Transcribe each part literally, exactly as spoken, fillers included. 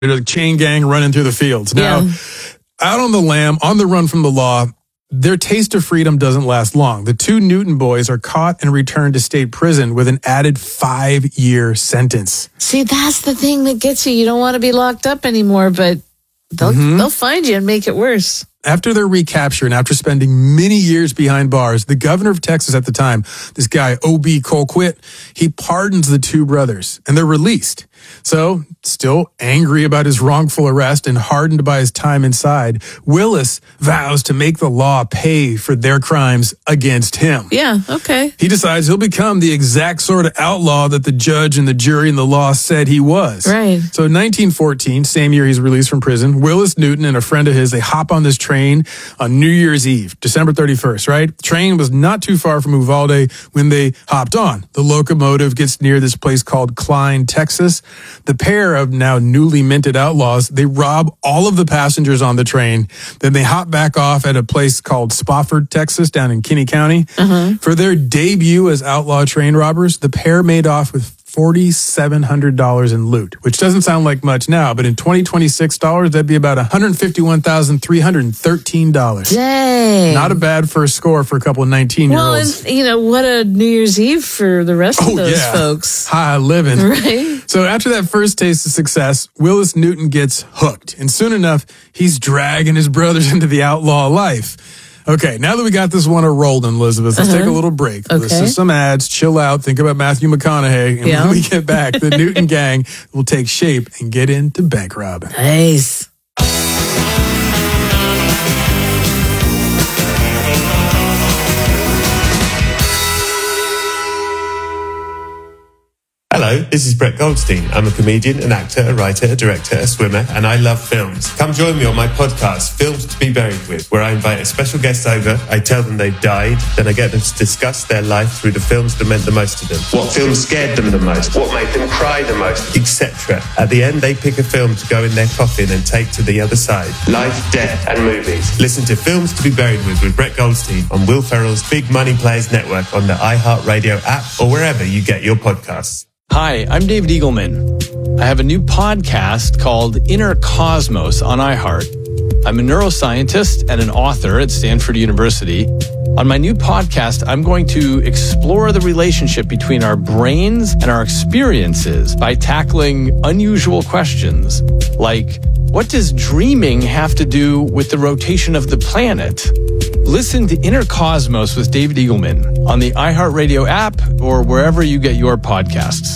They're a chain gang running through the fields. Now, Yeah. out on the lam, on the run from the law, their taste of freedom doesn't last long. The two Newton boys are caught and returned to state prison with an added five-year sentence. See, that's the thing that gets you. You don't want to be locked up anymore, but they'll Mm-hmm. they'll find you and make it worse. After their recapture and after spending many years behind bars, the governor of Texas at the time, this guy, O B Colquitt, he pardons the two brothers and they're released. So, still angry about his wrongful arrest and hardened by his time inside, Willis vows to make the law pay for their crimes against him. Yeah, okay. He decides he'll become the exact sort of outlaw that the judge and the jury and the law said he was. Right. So in nineteen fourteen, same year he's released from prison, Willis Newton and a friend of his, they hop on this train on New Year's Eve, December thirty-first, right? The train was not too far from Uvalde when they hopped on. The locomotive gets near this place called Klein, Texas. The pair of now newly minted outlaws, they rob all of the passengers on the train. Then they hop back off at a place called Spofford, Texas, down in Kinney County. Uh-huh. For their debut as outlaw train robbers, the pair made off with four thousand seven hundred dollars in loot, which doesn't sound like much now, but in twenty twenty-six dollars, that'd be about one hundred fifty-one thousand three hundred thirteen dollars. Dang. Not a bad first score for a couple of nineteen-year-olds. Well, and, you know, what a New Year's Eve for the rest Oh, of those yeah. folks. High living. Right? So after that first taste of success, Willis Newton gets hooked. And soon enough, he's dragging his brothers into the outlaw life. Okay, now that we got this one rolling, Elizabeth, let's Uh-huh. take a little break. Okay. Listen to some ads, chill out, think about Matthew McConaughey. And Yeah. when we get back, the Newton gang will take shape and get into bank robbing. Nice. Hello, this is Brett Goldstein. I'm a comedian, an actor, a writer, a director, a swimmer, and I love films. Come join me on my podcast, Films to Be Buried With, where I invite a special guest over, I tell them they've died, then I get them to discuss their life through the films that meant the most to them. What films scared them the most, what made them cry the most, et cetera. At the end, they pick a film to go in their coffin and take to the other side. Life, death, and movies. Listen to Films to Be Buried With with Brett Goldstein on Will Ferrell's Big Money Players Network on the iHeartRadio app or wherever you get your podcasts. Hi, I'm David Eagleman. I have a new podcast called Inner Cosmos on iHeart. I'm a neuroscientist and an author at Stanford University. On my new podcast, I'm going to explore the relationship between our brains and our experiences by tackling unusual questions like, what does dreaming have to do with the rotation of the planet? Listen to Inner Cosmos with David Eagleman on the iHeartRadio app or wherever you get your podcasts.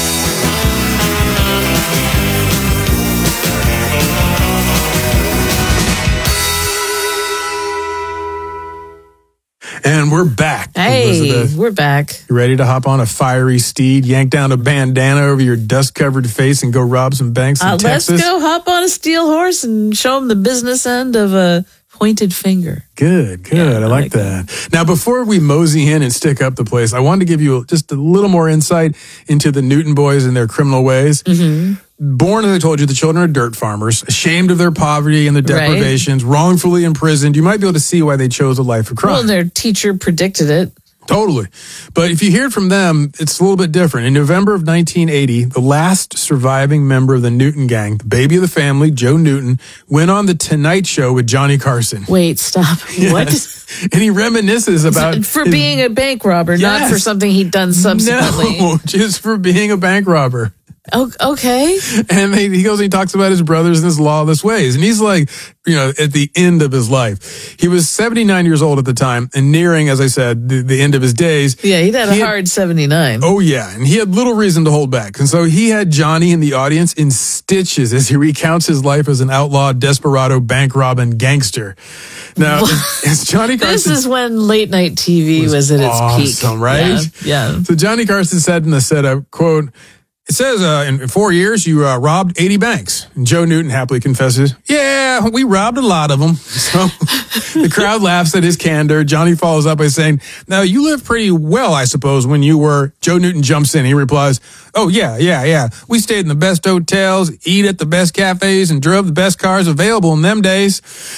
And we're back, Hey, Elizabeth. we're back. You ready to hop on a fiery steed, yank down a bandana over your dust-covered face, and go rob some banks in Uh, let's Texas? go hop on a steel horse and show them the business end of a pointed finger. Good, good. Yeah, I, I like like that. Now, before we mosey in and stick up the place, I wanted to give you just a little more insight into the Newton boys and their criminal ways. Mm-hmm. Born, as I told you, the children are dirt farmers, ashamed of their poverty and the Right. deprivations, wrongfully imprisoned. You might be able to see why they chose a life of crime. Well, their teacher predicted it. Totally. But if you hear it from them, it's a little bit different. In November of nineteen eighty, the last surviving member of the Newton gang, the baby of the family, Joe Newton, went on The Tonight Show with Johnny Carson. Wait, stop. What? Yes. And he reminisces about... For his- being a bank robber, not Yes. for something he'd done subsequently. No, just for being a bank robber. Oh, okay. And they, he goes and he talks about his brothers and his lawless ways. And he's like, you know, at the end of his life. He was seventy-nine years old at the time and nearing, as I said, the, the end of his days. Yeah, he'd had a He had- hard seventy-nine. Oh, yeah. And he had little reason to hold back. And so he had Johnny in the audience in stitches as he recounts his life as an outlaw, desperado, bank robbing gangster. Now, as Johnny This Carson... is when late night T V was, at its awesome, peak. right? Yeah. yeah. So Johnny Carson said in the setup, quote, it says uh, in four years you uh, robbed eighty banks. And Joe Newton happily confesses, yeah, we robbed a lot of them. So the crowd laughs at his candor. Johnny follows up by saying, now you lived pretty well, I suppose, when you were... Joe Newton jumps in. He replies, oh, yeah, yeah, yeah. We stayed in the best hotels, eat at the best cafes, and drove the best cars available in them days.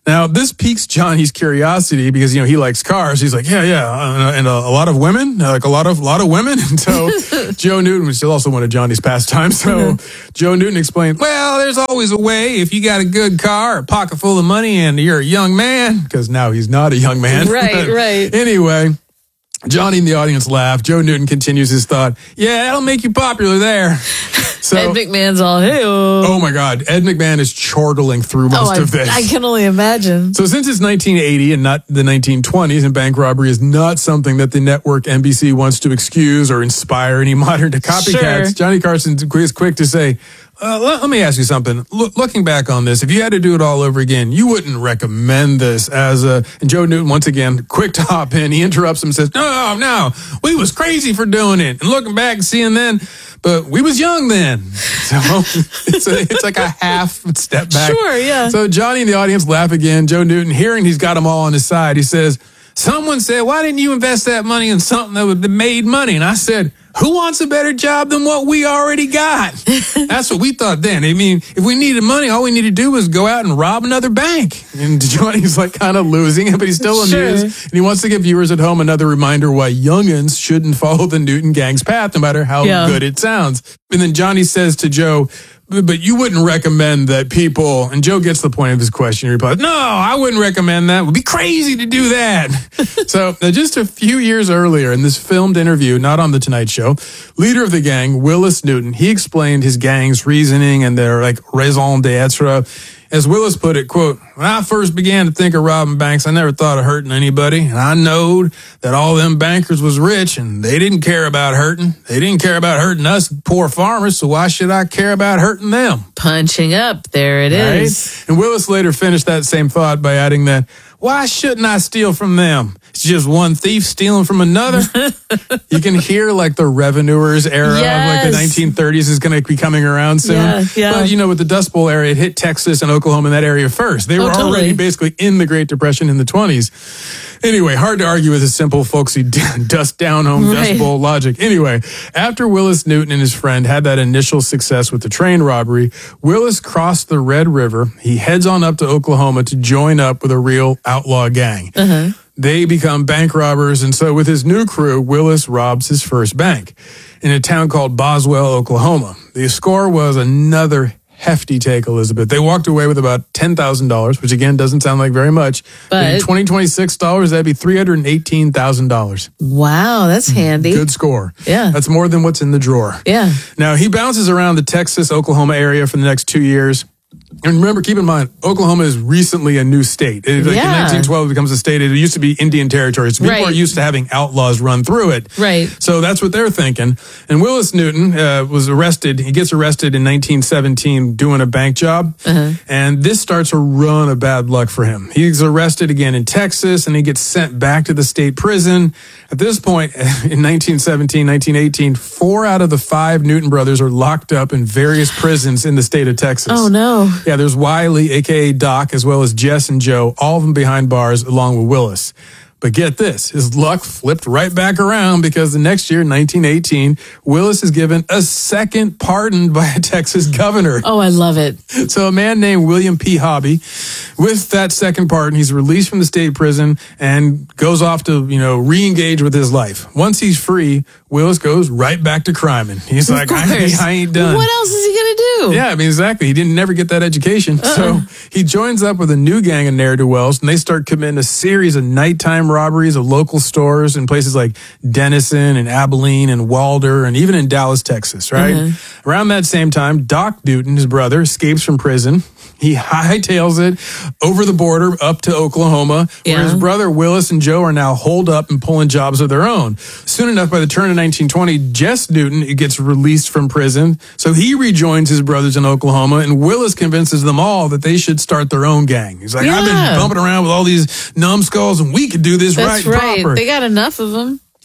Now, this piques Johnny's curiosity because, you know, he likes cars. He's like, yeah, yeah. Uh, and a, a lot of women, like a lot of, lot of women. And so Joe Newton was also one of Johnny's pastimes. So mm-hmm. Joe Newton explained, well, there's always a way if you got a good car, a pocket full of money, and you're a young man, because now he's not a young man. Right, right. Anyway, Johnny in the audience laughed. Joe Newton continues his thought. Yeah, that'll make you popular there. So, Ed McMahon's all, hey oh my God, Ed McMahon is chortling through most oh, I, of this. I can only imagine. So since it's nineteen eighty and not the nineteen twenties, and bank robbery is not something that the network N B C wants to excuse or inspire any modern copycats, sure. Johnny Carson is quick to say, Uh, let, let me ask you something. Look, looking back on this, if you had to do it all over again, you wouldn't recommend this as a, and Joe Newton, once again, quick to hop in. He interrupts him and says, no, no, we was crazy for doing it. And looking back and seeing then, but we was young then. So it's, a, it's like a half step back. Sure, yeah. So Johnny and the audience laugh again. Joe Newton, hearing he's got them all on his side, he says, someone said, why didn't you invest that money in something that would have made money? And I said, who wants a better job than what we already got? That's what we thought then. I mean, if we needed money, all we needed to do was go out and rob another bank. And Johnny's like kind of losing it, but he's still amused. Sure. And he wants to give viewers at home another reminder why youngins shouldn't follow the Newton gang's path, no matter how yeah. good it sounds. And then Johnny says to Joe, but you wouldn't recommend that people, and Joe gets the point of his question. He replies, no, I wouldn't recommend that. It would be crazy to do that. So uh, just a few years earlier in this filmed interview, not on The Tonight Show, leader of the gang, Willis Newton, he explained his gang's reasoning and their like raison d'etre. As Willis put it, quote, when I first began to think of robbing banks, I never thought of hurting anybody. And I knowed that all them bankers was rich and they didn't care about hurting. They didn't care about hurting us poor farmers, so why should I care about hurting them? Punching up. There it right? is. And Willis later finished that same thought by adding that, why shouldn't I steal from them? It's just one thief stealing from another. You can hear like the revenuers era yes. of like the nineteen thirties is going to be coming around soon. Yeah, yeah. But you know, with the Dust Bowl era, it hit Texas and Oklahoma in that area first. They were oh, totally. already basically in the Great Depression in the twenties. Anyway, hard to argue with his simple folksy dust down home right. Dust Bowl logic. Anyway, after Willis Newton and his friend had that initial success with the train robbery, Willis crossed the Red River. He heads on up to Oklahoma to join up with a real outlaw gang. Uh-huh. They become bank robbers, and so with his new crew, Willis robs his first bank in a town called Boswell, Oklahoma. The score was another hefty take, Elizabeth. They walked away with about ten thousand dollars, which again doesn't sound like very much. But, but in twenty twenty-six dollars, that'd be three hundred eighteen thousand dollars. Wow, that's handy. Good score. Yeah. That's more than what's in the drawer. Yeah. Now, he bounces around the Texas, Oklahoma area for the next two years. And remember, keep in mind, Oklahoma is recently a new state. It, like yeah. in nineteen twelve, it becomes a state. It used to be Indian territory. So people right. are used to having outlaws run through it. Right. So that's what they're thinking. And Willis Newton uh, was arrested. He gets arrested in nineteen seventeen doing a bank job. Uh-huh. And this starts a run of bad luck for him. He's arrested again in Texas, and he gets sent back to the state prison. At this point, in nineteen seventeen, nineteen eighteen, four out of the five Newton brothers are locked up in various prisons in the state of Texas. Oh, no. Yeah, there's Wiley, a k a. Doc, as well as Jess and Joe, all of them behind bars along with Willis. But get this, his luck flipped right back around because the next year, nineteen eighteen, Willis is given a second pardon by a Texas governor. Oh, I love it. So a man named William P. Hobby, with that second pardon, he's released from the state prison and goes off to, you know, re-engage with his life. Once he's free, Willis goes right back to criming. He's of like, I, I ain't done. What else is he going to do? Yeah, I mean, exactly. He didn't never get that education. Uh-uh. So he joins up with a new gang of ne'er-do-wells, and they start committing a series of nighttime robberies of local stores in places like Denison and Abilene and Walder and even in Dallas, Texas, right? Mm-hmm. Around that same time, Doc Newton, his brother, escapes from prison. He hightails it over the border up to Oklahoma, yeah. where his brother Willis and Joe are now holed up and pulling jobs of their own. Soon enough, by the turn of nineteen twenty, Jess Newton gets released from prison, so he rejoins his brothers in Oklahoma, and Willis convinces them all that they should start their own gang. He's like, yeah. I've been bumping around with all these numbskulls, and we could do this That's right, right. proper. They got enough of them.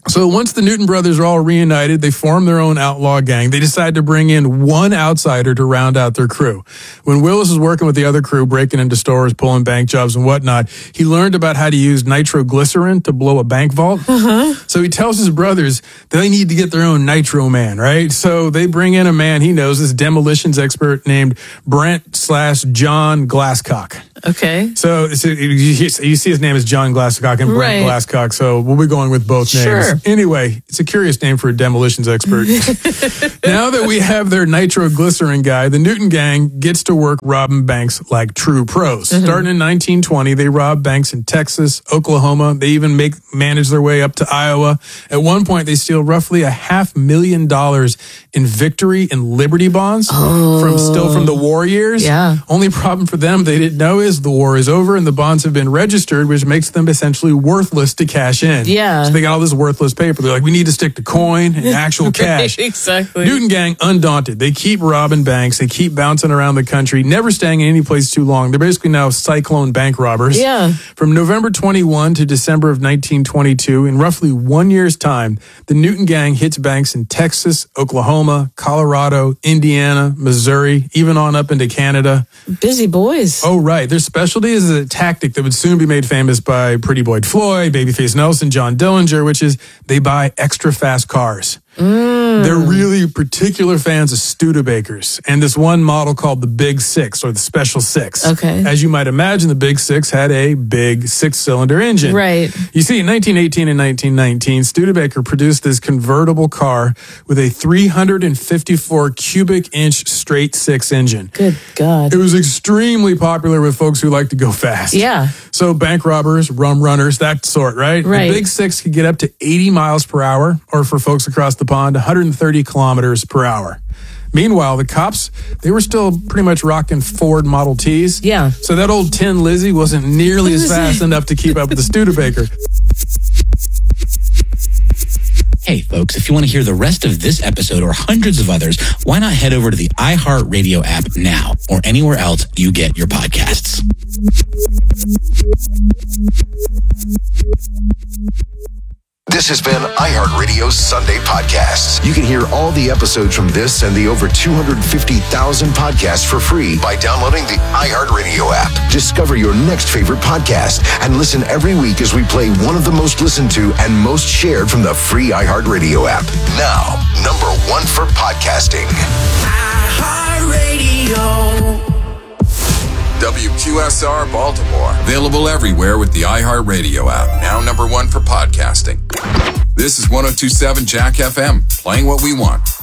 So once the Newton brothers are all reunited, they form their own outlaw gang. They decide to bring in one outsider to round out their crew. When Willis was working with the other crew, breaking into stores, pulling bank jobs and whatnot, he learned about how to use nitroglycerin to blow a bank vault. Uh-huh. So he tells his brothers they need to get their own nitro man, right? So they bring in a man he knows, this demolitions expert named Brent slash John Glasscock. Okay. So, so you, you see his name is John Glasscock and Brent Right. Glasscock, so we'll be going with both names. Sure. Anyway, it's a curious name for a demolitions expert. Now that we have their nitroglycerin guy, the Newton gang gets to work robbing banks like true pros. Mm-hmm. Starting in nineteen twenty, they rob banks in Texas, Oklahoma. They even make manage their way up to Iowa. At one point, they steal roughly a half million dollars in Victory and Liberty bonds oh. from still from the war years. Yeah. Only problem for them they didn't know is the war is over and the bonds have been registered, which makes them essentially worthless to cash in. Yeah. So they got all this worthless paper. They're like, we need to stick to coin and actual cash. Exactly. Newton gang, undaunted. They keep robbing banks. They keep bouncing around the country, never staying in any place too long. They're basically now cyclone bank robbers. Yeah. From November twenty-first to December of nineteen twenty-two, in roughly one year's time, the Newton gang hits banks in Texas, Oklahoma, Colorado, Indiana, Missouri, even on up into Canada. Busy boys. Oh, right. Their specialty is a tactic that would soon be made famous by Pretty Boy Floyd, Babyface Nelson, John Dillinger, which is they buy extra fast cars. Mm. They're really particular fans of Studebakers and this one model called the Big Six or the Special Six. Okay. As you might imagine, the Big Six had a big six-cylinder engine. Right. You see, in nineteen eighteen and nineteen nineteen, Studebaker produced this convertible car with a three hundred fifty-four cubic inch straight six engine. Good God. It was extremely popular with folks who like to go fast. Yeah. So bank robbers, rum runners, that sort, right? Right. The Big Six could get up to eighty miles per hour, or for folks across the pond, one hundred thirty kilometers per hour. Meanwhile, the cops, they were still pretty much rocking Ford Model Ts. Yeah. So that old Tin Lizzie wasn't nearly as fast enough to keep up with the Studebaker. Hey, folks, if you want to hear the rest of this episode or hundreds of others, why not head over to the iHeartRadio app now or anywhere else you get your podcasts. This has been iHeartRadio's Sunday Podcasts. You can hear all the episodes from this and the over two hundred fifty thousand podcasts for free by downloading the iHeartRadio app. Discover your next favorite podcast and listen every week as we play one of the most listened to and most shared from the free iHeartRadio app. Now, number one for podcasting. iHeartRadio. W Q S R Baltimore. Available everywhere with the iHeartRadio app. Now number one for podcasting. This is one oh two point seven Jack F M, playing what we want.